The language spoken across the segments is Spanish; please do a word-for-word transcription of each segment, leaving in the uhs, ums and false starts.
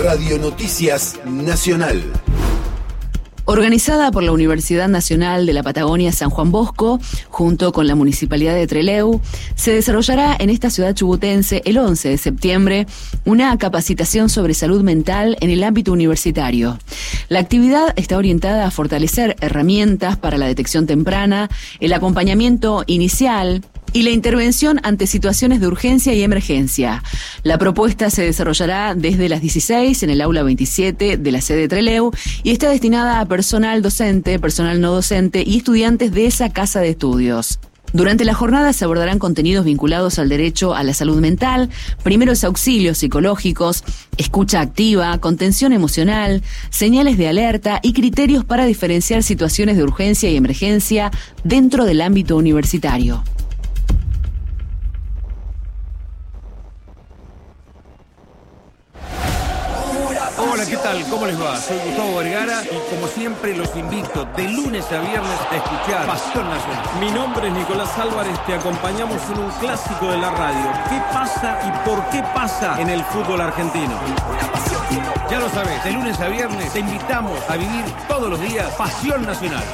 Radio Noticias Nacional. Organizada por la Universidad Nacional de la Patagonia San Juan Bosco, junto con la Municipalidad de Trelew, se desarrollará en esta ciudad chubutense el once de septiembre una capacitación sobre salud mental en el ámbito universitario. La actividad está orientada a fortalecer herramientas para la detección temprana, el acompañamiento inicial y la intervención ante situaciones de urgencia y emergencia. La propuesta se desarrollará desde las dieciséis en el aula veintisiete de la sede Trelew y está destinada a personal docente, personal no docente y estudiantes de esa casa de estudios. Durante la jornada se abordarán contenidos vinculados al derecho a la salud mental, primeros auxilios psicológicos, escucha activa, contención emocional, señales de alerta y criterios para diferenciar situaciones de urgencia y emergencia dentro del ámbito universitario. Hola, ¿qué tal? ¿Cómo les va? Soy Gustavo Vergara y como siempre los invito de lunes a viernes a escuchar Pasión Nacional. Mi nombre es Nicolás Álvarez, te acompañamos en un clásico de la radio. ¿Qué pasa y por qué pasa en el fútbol argentino? Ya lo sabes, de lunes a viernes te invitamos a vivir todos los días Pasión Nacional.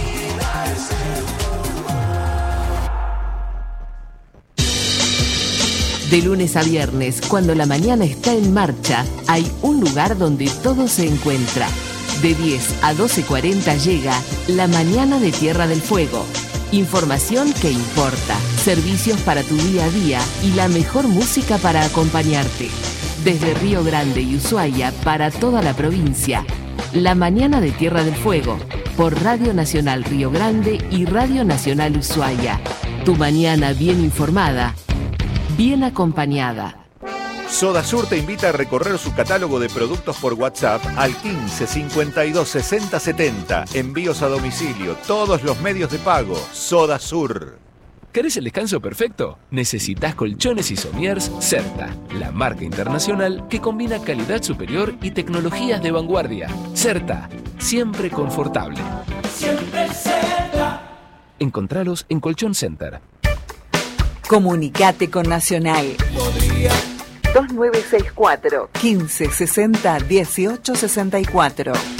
De lunes a viernes, cuando la mañana está en marcha, hay un lugar donde todo se encuentra. De diez a doce cuarenta llega La Mañana de Tierra del Fuego. Información que importa, servicios para tu día a día y la mejor música para acompañarte. Desde Río Grande y Ushuaia para toda la provincia. La Mañana de Tierra del Fuego, por Radio Nacional Río Grande y Radio Nacional Ushuaia. Tu mañana bien informada, bien acompañada. Sodasur te invita a recorrer su catálogo de productos por WhatsApp al quince cincuenta y dos sesenta setenta. Envíos a domicilio, todos los medios de pago. Sodasur. ¿Querés el descanso perfecto? Necesitas colchones y somiers Certa, la marca internacional que combina calidad superior y tecnologías de vanguardia. Certa, siempre confortable. Siempre Certa. Encontralos en Colchón Center. Comunicate con Nacional. Podría. dos nueve seis cuatro, quince sesenta, dieciocho sesenta y cuatro.